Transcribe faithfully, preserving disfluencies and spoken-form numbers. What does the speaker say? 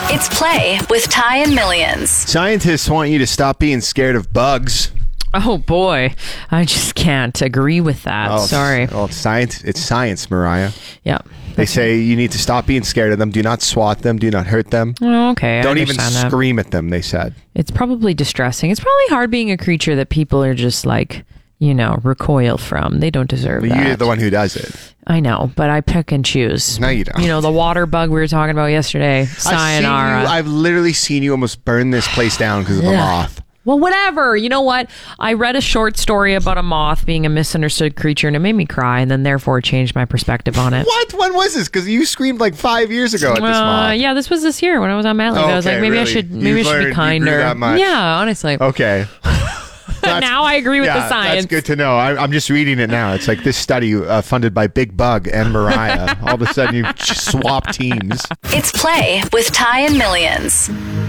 It's Play with Ty and Millions. Scientists want you to stop being scared of bugs. Oh boy, I just can't agree with that. Oh, Sorry. Well, it's science. It's science, Mariah. Yeah. They say you need to stop being scared of them. Do not swat them. Do not hurt them. Oh, okay. I Don't even understand that. scream at them, they said. It's probably distressing. It's probably hard being a creature that people are just like, you know, recoil from. They don't deserve But that. you're the one who does it. I know, but I pick and choose. No, you don't. You know, the water bug we were talking about yesterday. Sayonara. I've, seen you, I've literally seen you almost burn this place down because of a Ugh. moth. Well, whatever. You know what? I read a short story about a moth being a misunderstood creature, and it made me cry, and then therefore changed my perspective on it. What? When was this? Because you screamed like five years ago at this Uh, moth. yeah, this was this year when I was on Mat Leave. Oh, I was like, okay, maybe I really? should, maybe You've I should learned- be you kinder. grew that much? Yeah, honestly. Okay. That's- now I agree with yeah, the science. That's good to know. I, I'm just reading it now. It's like this study uh, funded by Big Bug and Mariah. All of a sudden, you swap teams. It's Play with Ty and Millions.